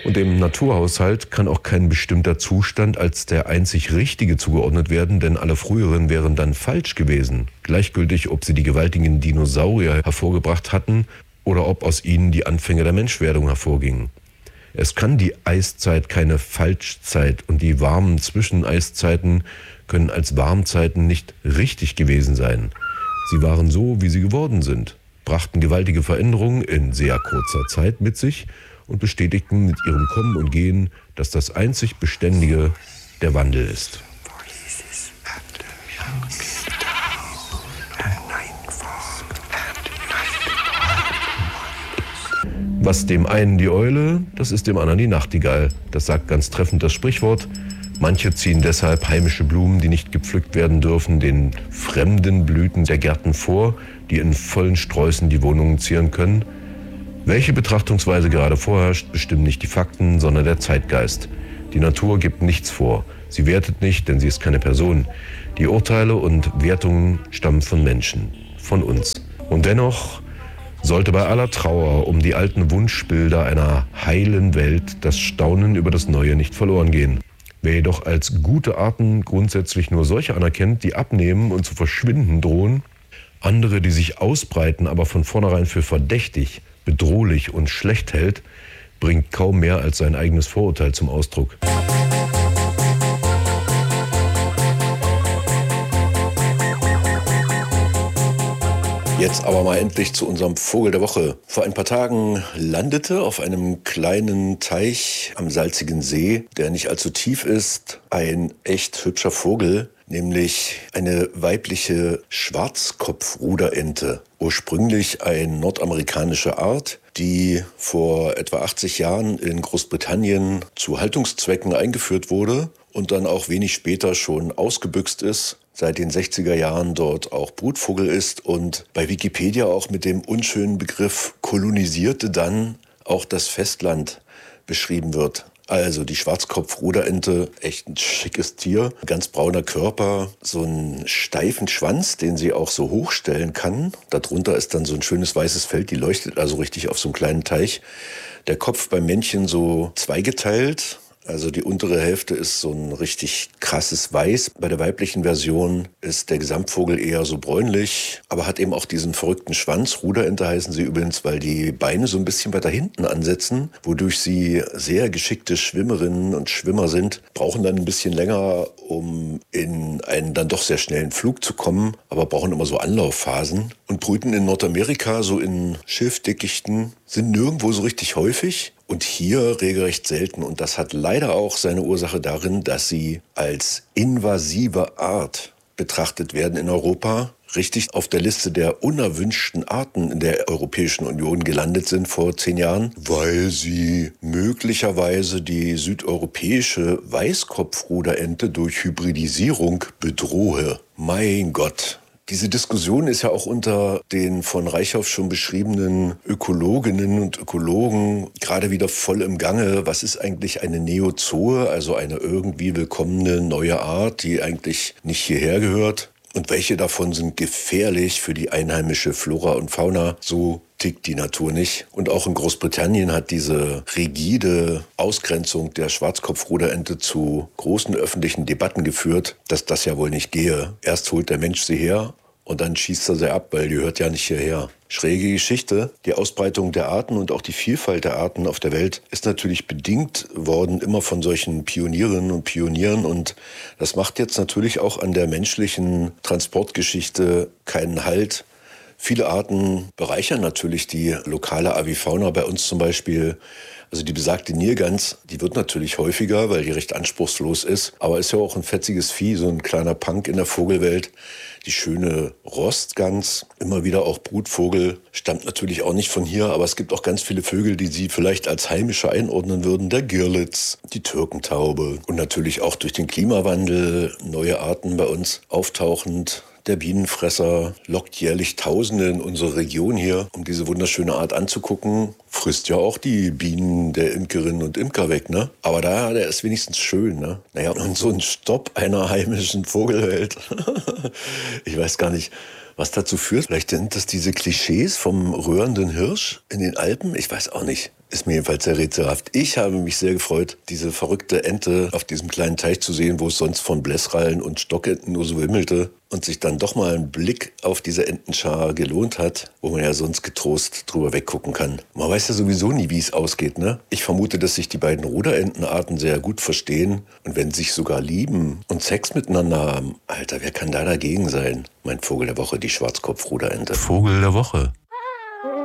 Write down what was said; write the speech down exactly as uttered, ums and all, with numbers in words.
Und dem Naturhaushalt kann auch kein bestimmter Zustand als der einzig richtige zugeordnet werden, denn alle früheren wären dann falsch gewesen. Gleichgültig, ob sie die gewaltigen Dinosaurier hervorgebracht hatten oder ob aus ihnen die Anfänge der Menschwerdung hervorgingen. Es kann die Eiszeit keine Falschzeit und die warmen Zwischeneiszeiten können als Warmzeiten nicht richtig gewesen sein. Sie waren so, wie sie geworden sind, brachten gewaltige Veränderungen in sehr kurzer Zeit mit sich und bestätigten mit ihrem Kommen und Gehen, dass das einzig Beständige der Wandel ist. Was dem einen die Eule, das ist dem anderen die Nachtigall. Das sagt ganz treffend das Sprichwort. Manche ziehen deshalb heimische Blumen, die nicht gepflückt werden dürfen, den fremden Blüten der Gärten vor, die in vollen Sträußen die Wohnungen zieren können. Welche Betrachtungsweise gerade vorherrscht, bestimmen nicht die Fakten, sondern der Zeitgeist. Die Natur gibt nichts vor. Sie wertet nicht, denn sie ist keine Person. Die Urteile und Wertungen stammen von Menschen, von uns. Und dennoch sollte bei aller Trauer um die alten Wunschbilder einer heilen Welt das Staunen über das Neue nicht verloren gehen. Wer jedoch als gute Arten grundsätzlich nur solche anerkennt, die abnehmen und zu verschwinden drohen, andere, die sich ausbreiten, aber von vornherein für verdächtig, bedrohlich und schlecht hält, bringt kaum mehr als sein eigenes Vorurteil zum Ausdruck. Jetzt aber mal endlich zu unserem Vogel der Woche. Vor ein paar Tagen landete auf einem kleinen Teich am salzigen See, der nicht allzu tief ist, ein echt hübscher Vogel, nämlich eine weibliche Schwarzkopfruderente. Ursprünglich eine nordamerikanische Art, die vor etwa achtzig Jahren in Großbritannien zu Haltungszwecken eingeführt wurde und dann auch wenig später schon ausgebüxt ist. Seit den sechziger Jahren dort auch Brutvogel ist und bei Wikipedia auch mit dem unschönen Begriff kolonisierte dann auch das Festland beschrieben wird. Also die Schwarzkopfruderente, echt ein schickes Tier, ganz brauner Körper, so einen steifen Schwanz, den sie auch so hochstellen kann. Darunter ist dann so ein schönes weißes Feld, die leuchtet also richtig auf so einem kleinen Teich. Der Kopf beim Männchen so zweigeteilt. Also die untere Hälfte ist so ein richtig krasses Weiß. Bei der weiblichen Version ist der Gesamtvogel eher so bräunlich, aber hat eben auch diesen verrückten Schwanz. Ruderente heißen sie übrigens, weil die Beine so ein bisschen weiter hinten ansetzen, wodurch sie sehr geschickte Schwimmerinnen und Schwimmer sind, brauchen dann ein bisschen länger, um in einen dann doch sehr schnellen Flug zu kommen, aber brauchen immer so Anlaufphasen und brüten in Nordamerika so in Schilfdickichten, sind nirgendwo so richtig häufig. Und hier regelrecht selten. Und das hat leider auch seine Ursache darin, dass sie als invasive Art betrachtet werden in Europa. Richtig auf der Liste der unerwünschten Arten in der Europäischen Union gelandet sind vor zehn Jahren, weil sie möglicherweise die südeuropäische Weißkopfruderente durch Hybridisierung bedrohe. Mein Gott. Diese Diskussion ist ja auch unter den von Reichhoff schon beschriebenen Ökologinnen und Ökologen gerade wieder voll im Gange. Was ist eigentlich eine Neozoe, also eine irgendwie willkommene neue Art, die eigentlich nicht hierher gehört? Und welche davon sind gefährlich für die einheimische Flora und Fauna? So tickt die Natur nicht. Und auch in Großbritannien hat diese rigide Ausgrenzung der Schwarzkopfruderente zu großen öffentlichen Debatten geführt, dass das ja wohl nicht gehe. Erst holt der Mensch sie her und dann schießt er sie ab, weil die hört ja nicht hierher. Schräge Geschichte. Die Ausbreitung der Arten und auch die Vielfalt der Arten auf der Welt ist natürlich bedingt worden immer von solchen Pionierinnen und Pionieren. Und das macht jetzt natürlich auch an der menschlichen Transportgeschichte keinen Halt. Viele Arten bereichern natürlich die lokale Avifauna. Bei uns zum Beispiel, also die besagte Nilgans, die wird natürlich häufiger, weil die recht anspruchslos ist. Aber ist ja auch ein fetziges Vieh, so ein kleiner Punk in der Vogelwelt. Die schöne Rostgans, immer wieder auch Brutvogel, stammt natürlich auch nicht von hier, aber es gibt auch ganz viele Vögel, die Sie vielleicht als heimische einordnen würden. Der Girlitz, die Türkentaube und natürlich auch durch den Klimawandel neue Arten bei uns auftauchend. Der Bienenfresser lockt jährlich Tausende in unsere Region hier, um diese wunderschöne Art anzugucken. Frisst ja auch die Bienen der Imkerinnen und Imker weg, ne? Aber da, der ist wenigstens schön, ne? Naja, und so ein Stopp einer heimischen Vogelwelt. Ich weiß gar nicht, was dazu führt. Vielleicht sind das diese Klischees vom rührenden Hirsch in den Alpen. Ich weiß auch nicht. Ist mir jedenfalls sehr rätselhaft. Ich habe mich sehr gefreut, diese verrückte Ente auf diesem kleinen Teich zu sehen, wo es sonst von Blässrallen und Stockenten nur so wimmelte und sich dann doch mal ein Blick auf diese Entenschar gelohnt hat, wo man ja sonst getrost drüber weggucken kann. Man weiß ja sowieso nie, wie es ausgeht, ne? Ich vermute, dass sich die beiden Ruderentenarten sehr gut verstehen und wenn sie sich sogar lieben und Sex miteinander haben. Alter, wer kann da dagegen sein? Mein Vogel der Woche, die Schwarzkopfruderente. Vogel der Woche.